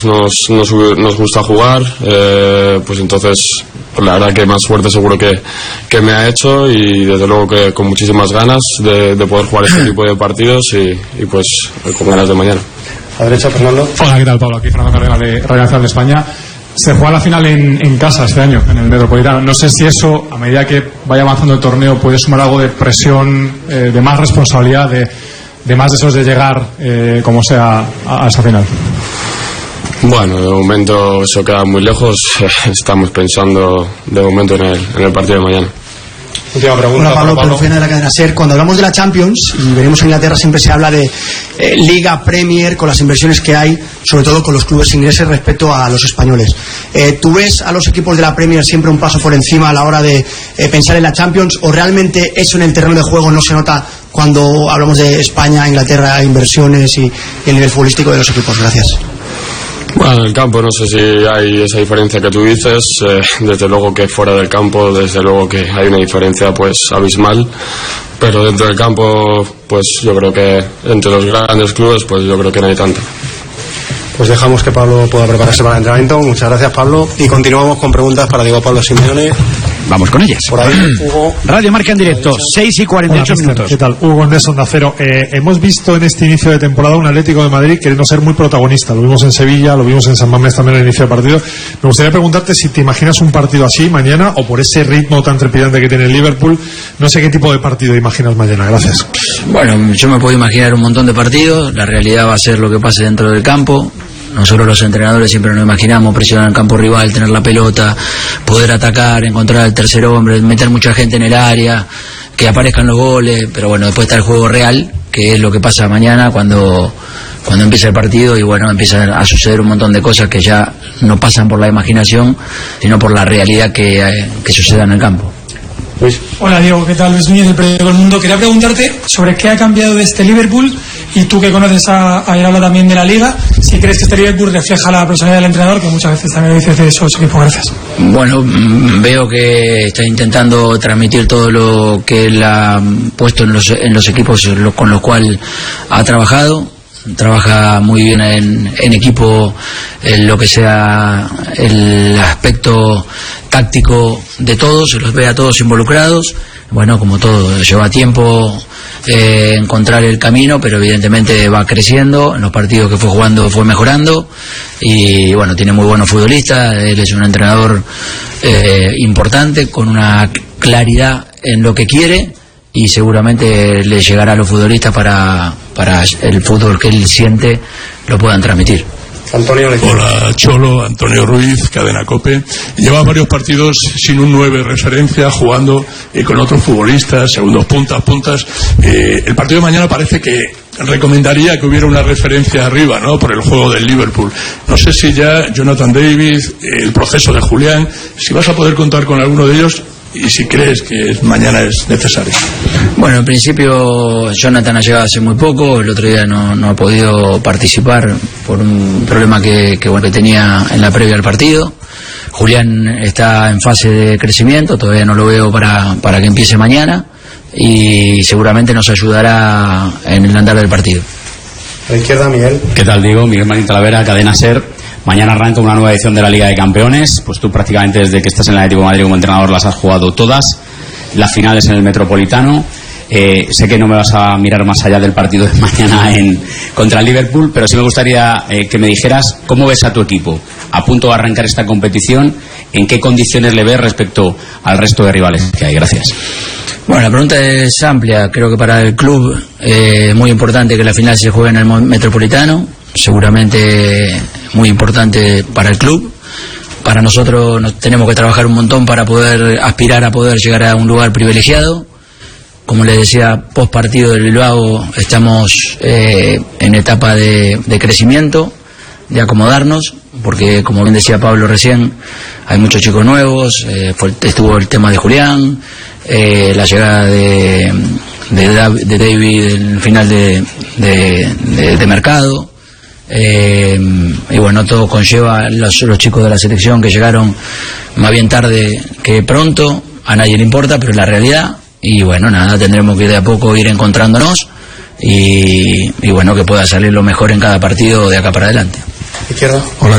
nos gusta jugar, pues entonces la verdad que más fuerte seguro que me ha hecho, y desde luego que con muchísimas ganas de poder jugar este tipo de partidos y pues con ganas de mañana. A derecha, Fernando. Hola, ¿qué tal, Pablo? Aquí Fernando Carrera de Radio Nacional de España. Se juega la final en casa este año, en el Metropolitano. No sé si eso, a medida que vaya avanzando el torneo, puede sumar algo de presión, de más responsabilidad, de más deseos de llegar, como sea, a esa final. Bueno, de momento eso queda muy lejos. Estamos pensando de momento en el partido de mañana. Última pregunta. Hola, Pablo, Pedro Fena de la cadena SER. Cuando hablamos de la Champions y venimos a Inglaterra, siempre se habla de Liga, Premier, con las inversiones que hay, sobre todo con los clubes ingleses respecto a los españoles. ¿Tú ves a los equipos de la Premier siempre un paso por encima a la hora de pensar en la Champions, o realmente eso en el terreno de juego no se nota cuando hablamos de España, Inglaterra, inversiones y el nivel futbolístico de los equipos? Gracias. Bueno, en el campo no sé si hay esa diferencia que tú dices, desde luego que fuera del campo, desde luego que hay una diferencia pues abismal, pero dentro del campo pues yo creo que entre los grandes clubes pues yo creo que no hay tanto. Pues dejamos que Pablo pueda prepararse para el entrenamiento. Muchas gracias, Pablo, y continuamos con preguntas para Diego Pablo Simeone. Vamos con ellas. Por ahí, Hugo. Radio Marca en directo, 6:48 minutos. ¿Qué tal? Hugo Gómez, Onda Cero. Hemos visto en este inicio de temporada un Atlético de Madrid queriendo ser muy protagonista. Lo vimos en Sevilla, lo vimos en San Mamés también al inicio del partido. Me gustaría preguntarte si te imaginas un partido así mañana, o por ese ritmo tan trepidante que tiene el Liverpool. No sé qué tipo de partido imaginas mañana. Gracias. Bueno, yo me puedo imaginar un montón de partidos. La realidad va a ser lo que pase dentro del campo. Nosotros los entrenadores siempre nos imaginamos presionar el campo rival, tener la pelota, poder atacar, encontrar al tercer hombre, meter mucha gente en el área, que aparezcan los goles, pero bueno, después está el juego real, que es lo que pasa mañana cuando empieza el partido, y bueno, empiezan a suceder un montón de cosas que ya no pasan por la imaginación, sino por la realidad que suceda en el campo. Luis. Hola, Diego, ¿qué tal? Luis Núñez del Periódico El Mundo. Quería preguntarte sobre qué ha cambiado de este Liverpool, y tú que conoces a Irala también de la Liga, si crees que este Liverpool refleja la personalidad del entrenador, que muchas veces también lo dices de esos equipos. Gracias. Bueno, veo que está intentando transmitir todo lo que él ha puesto en los equipos con los cuales ha trabajado. Trabaja muy bien en equipo, en lo que sea el aspecto táctico de todos, se los ve a todos involucrados. Bueno, como todo, lleva tiempo encontrar el camino, pero evidentemente va creciendo. En los partidos que fue jugando fue mejorando, y bueno, tiene muy buenos futbolistas. Él es un entrenador importante, con una claridad en lo que quiere, y seguramente le llegará a los futbolistas para el fútbol que él siente lo puedan transmitir. Antonio. Hola, Cholo, Antonio Ruiz, Cadena COPE. Lleva varios partidos sin un 9 referencia, jugando con otros futbolistas, segundos puntas. El partido de mañana parece que recomendaría que hubiera una referencia arriba, ¿no?, por el juego del Liverpool. No sé si ya Jonathan David, el proceso de Julián, si vas a poder contar con alguno de ellos, y si crees que mañana es necesario. Bueno, en principio Jonathan ha llegado hace muy poco. El otro día no ha podido participar por un problema que tenía en la previa al partido. Julián está en fase de crecimiento, todavía no lo veo para que empiece mañana, y seguramente nos ayudará en el andar del partido. A la izquierda, Miguel. ¿Qué tal, Diego? Miguel Marín Talavera, Cadena SER. Mañana arranca una nueva edición de la Liga de Campeones. Pues tú prácticamente desde que estás en el Atlético de Madrid como entrenador las has jugado todas. Las finales en el Metropolitano. Sé que no me vas a mirar más allá del partido de mañana contra el Liverpool, pero sí me gustaría que me dijeras cómo ves a tu equipo a punto de arrancar esta competición, en qué condiciones le ves respecto al resto de rivales que hay. Gracias. Bueno, la pregunta es amplia. Creo que para el club es muy importante que la final se juegue en el Metropolitano. Seguramente muy importante para el club. Para nosotros tenemos que trabajar un montón para poder aspirar a poder llegar a un lugar privilegiado. Como les decía, post partido del Bilbao estamos en etapa de crecimiento, de acomodarnos, porque como bien decía Pablo recién, hay muchos chicos nuevos. Estuvo el tema de Julián, la llegada de David en el final de mercado. Y bueno, todo conlleva los chicos de la selección que llegaron más bien tarde que pronto, a nadie le importa, pero la realidad. Y bueno, nada, tendremos que de a poco ir encontrándonos y bueno, que pueda salir lo mejor en cada partido de acá para adelante. Izquierda. Hola,